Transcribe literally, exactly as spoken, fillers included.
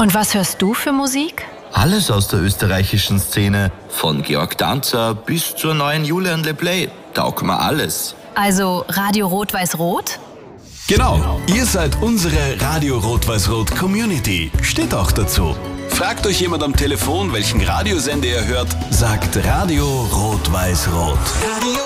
Und was hörst du für Musik? Alles aus der österreichischen Szene, von Georg Danzer bis zur neuen Julian Le Play. Taugt mir alles. Also Radio Rot-Weiß-Rot? Genau, ihr seid unsere Radio Rot-Weiß-Rot Community. Steht auch dazu. Fragt euch jemand am Telefon, welchen Radiosender ihr hört, sagt Radio Rot-Weiß-Rot.